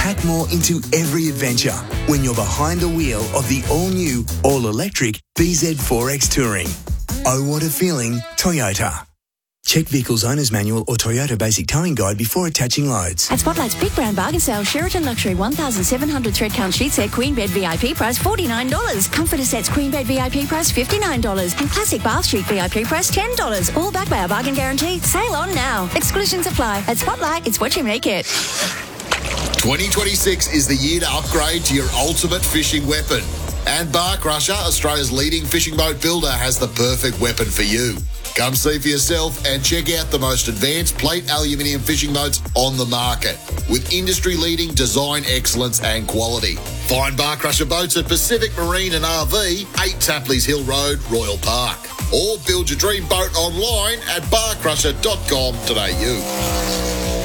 pack more into every adventure when you're behind the wheel of the all-new, all-electric BZ4X Touring. Oh, what a feeling, Toyota. Check Vehicle's Owner's Manual or Toyota Basic Towing Guide before attaching loads. At Spotlight's Big Brown Bargain Sale, Sheraton Luxury 1,700 thread count sheet set Queen Bed VIP price $49. Comforter sets Queen Bed VIP price $59. And Classic Bath Sheet VIP price $10. All backed by our bargain guarantee. Sale on now. Exclusions apply. At Spotlight, it's what you make it. 2026 is the year to upgrade to your ultimate fishing weapon. And Bar Crusher, Australia's leading fishing boat builder, has the perfect weapon for you. Come see for yourself and check out the most advanced plate aluminium fishing boats on the market with industry-leading design excellence and quality. Find Bar Crusher boats at Pacific Marine and RV, 8 Tapleys Hill Road, Royal Park. Or build your dream boat online at barcrusher.com.au.